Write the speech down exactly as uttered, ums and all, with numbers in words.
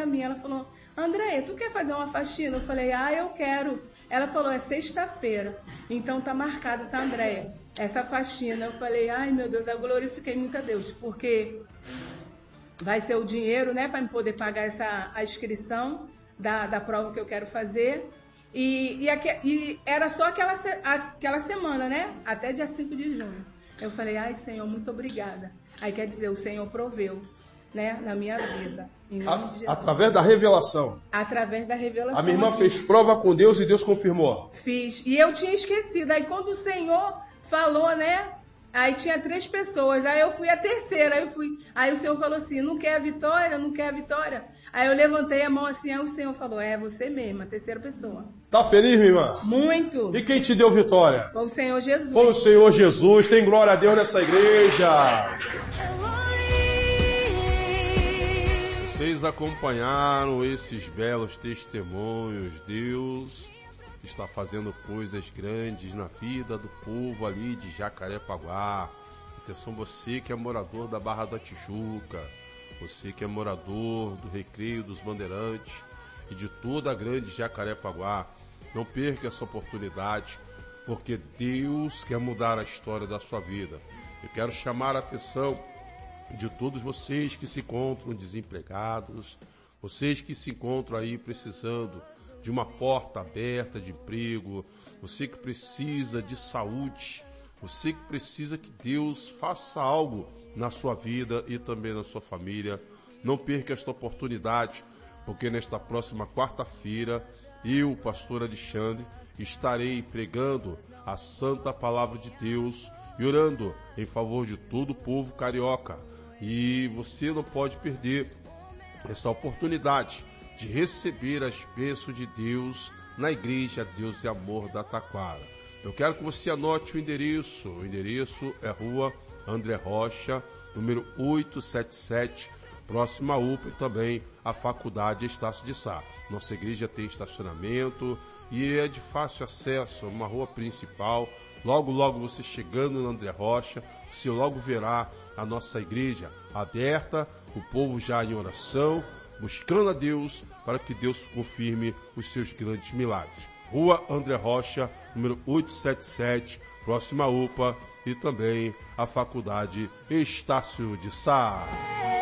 mim, ela falou, Andréia, tu quer fazer uma faxina? Eu falei, ah, eu quero. Ela falou, é sexta-feira, então tá marcado, tá, Andréia? Essa faxina. Eu falei, ai meu Deus, eu glorifiquei muito a Deus, porque vai ser o dinheiro, né, para me poder pagar essa, a inscrição da, da prova que eu quero fazer. E, e, aqui, e era só aquela, aquela semana, né, até dia cinco de junho. Eu falei, ai Senhor, muito obrigada. Aí quer dizer, o Senhor proveu, né, na minha vida. Em nome de Jesus. Através da revelação. Através da revelação. A minha irmã fez prova com Deus e Deus confirmou. Fiz. E eu tinha esquecido. Aí quando o Senhor falou, né? Aí tinha três pessoas. Aí eu fui a terceira. Aí, eu fui... aí o Senhor falou assim, não quer a vitória? Não quer a vitória? Aí eu levantei a mão assim, aí o Senhor falou, é você mesma, a terceira pessoa. Tá feliz, minha irmã? Muito. E quem te deu vitória? Foi o Senhor Jesus. Foi o Senhor Jesus. Tem glória a Deus nessa igreja. Vocês acompanharam esses belos testemunhos. Deus está fazendo coisas grandes na vida do povo ali de Jacarepaguá. Atenção, você que é morador da Barra da Tijuca, você que é morador do Recreio dos Bandeirantes e de toda a grande Jacarepaguá, não perca essa oportunidade, porque Deus quer mudar a história da sua vida. Eu quero chamar a atenção de todos vocês que se encontram desempregados, vocês que se encontram aí precisando de uma porta aberta de emprego, você que precisa de saúde, você que precisa que Deus faça algo na sua vida e também na sua família. Não perca esta oportunidade, porque nesta próxima quarta-feira, eu, pastor Alexandre, estarei pregando a santa palavra de Deus e orando em favor de todo o povo carioca. E você não pode perder essa oportunidade de receber as bênçãos de Deus na igreja Deus e Amor da Taquara. Eu quero que você anote o endereço. O endereço é Rua André Rocha, número oitocentos e setenta e sete, próxima à U P A e também à Faculdade Estácio de Sá. Nossa igreja tem estacionamento e é de fácil acesso, é uma rua principal. Logo, logo você chegando no André Rocha, você logo verá a nossa igreja aberta, o povo já em oração, buscando a Deus para que Deus confirme os seus grandes milagres. Rua André Rocha, número oitocentos e setenta e sete, próxima à U P A e também à Faculdade Estácio de Sá.